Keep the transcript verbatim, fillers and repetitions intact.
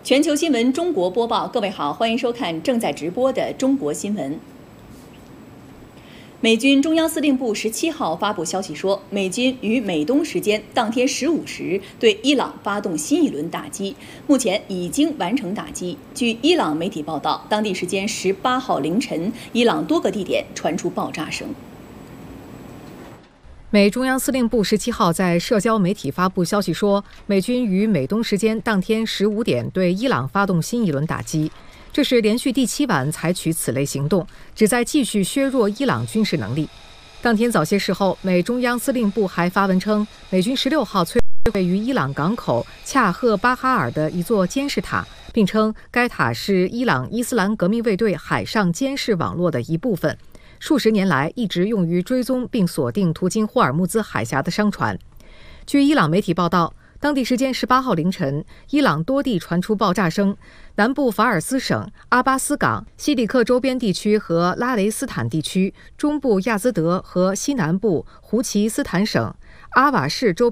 全球新闻中国播报，各位好，欢迎收看正在直播的中国新闻。美军中央司令部十七号发布消息说，美军于美东时间当天十五时对伊朗发动新一轮打击，目前已经完成打击。据伊朗媒体报道，当地时间十八号凌晨，伊朗多个地点传出爆炸声。 美中央司令部十七号在社交媒体发布消息说，美军于美东时间当天十五点对伊朗发动新一轮打击，这是连续第七晚采取此类行动，旨在继续削弱伊朗军事能力。当天早些时候，美中央司令部还发文称，美军十六号摧毁于伊朗港口恰赫巴哈尔的一座监视塔，并称该塔是伊朗伊斯兰革命卫队海上监视网络的一部分。数十年来一直用于追踪并锁定途经霍尔木兹海峡的商船。据伊朗媒体报道，当地时间十八号凌晨，伊朗多地传出爆炸声，南部法尔斯省、阿巴斯港、西里克周边地区和拉雷斯坦地区，中部亚兹德和西南部胡奇斯坦省、阿瓦市周